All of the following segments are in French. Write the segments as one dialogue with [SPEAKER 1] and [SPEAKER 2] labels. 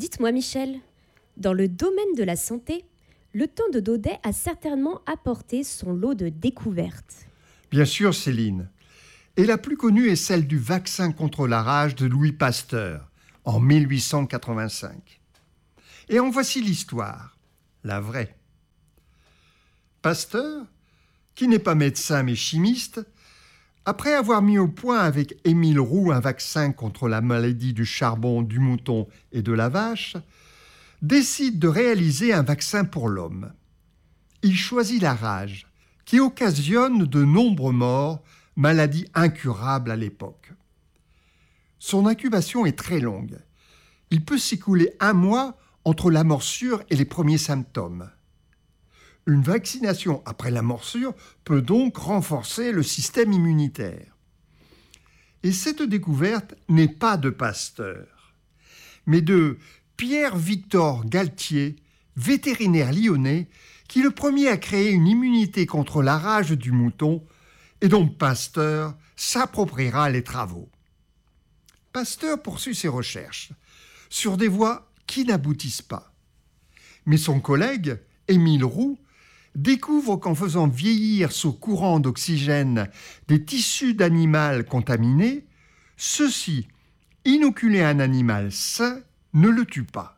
[SPEAKER 1] Dites-moi, Michel, dans le domaine de la santé, le temps de Daudet a certainement apporté son lot de découvertes.
[SPEAKER 2] Bien sûr, Céline. Et la plus connue est celle du vaccin contre la rage de Louis Pasteur, en 1885. Et en voici l'histoire, la vraie. Pasteur, qui n'est pas médecin mais chimiste, après avoir mis au point avec Émile Roux un vaccin contre la maladie du charbon, du mouton et de la vache, décide de réaliser un vaccin pour l'homme. Il choisit la rage, qui occasionne de nombreux morts, maladie incurable à l'époque. Son incubation est très longue. Il peut s'écouler 1 mois entre la morsure et les premiers symptômes. Une vaccination après la morsure peut donc renforcer le système immunitaire. Et cette découverte n'est pas de Pasteur, mais de Pierre-Victor Galtier, vétérinaire lyonnais, qui le premier a créé une immunité contre la rage du mouton et dont Pasteur s'appropriera les travaux. Pasteur poursuit ses recherches sur des voies qui n'aboutissent pas. Mais son collègue, Émile Roux, découvre qu'en faisant vieillir sous courant d'oxygène des tissus d'animal contaminés, ceux-ci, inoculés à un animal sain, ne le tuent pas.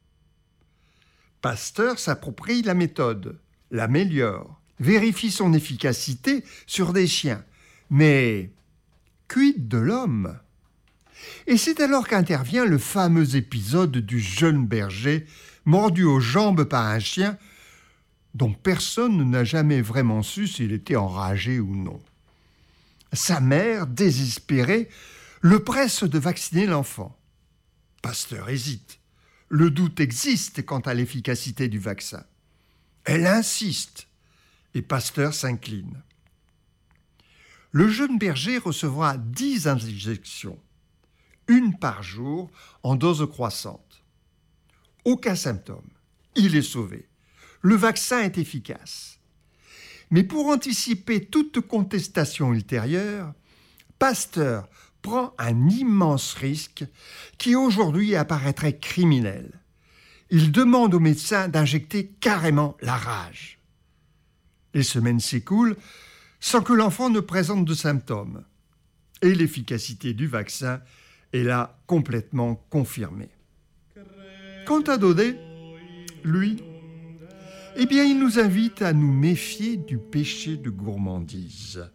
[SPEAKER 2] Pasteur s'approprie la méthode, l'améliore, vérifie son efficacité sur des chiens. Mais quid de l'homme ? Et c'est alors qu'intervient le fameux épisode du jeune berger mordu aux jambes par un chien dont personne n'a jamais vraiment su s'il était enragé ou non. Sa mère, désespérée, le presse de vacciner l'enfant. Pasteur hésite. Le doute existe quant à l'efficacité du vaccin. Elle insiste et Pasteur s'incline. Le jeune berger recevra 10 injections, 1 par jour en dose croissante. Aucun symptôme. Il est sauvé. Le vaccin est efficace. Mais pour anticiper toute contestation ultérieure, Pasteur prend un immense risque qui aujourd'hui apparaîtrait criminel. Il demande au médecin d'injecter carrément la rage. Les semaines s'écoulent sans que l'enfant ne présente de symptômes. Et l'efficacité du vaccin est là complètement confirmée. Quant à Daudet, lui, il nous invite à nous méfier du péché de gourmandise.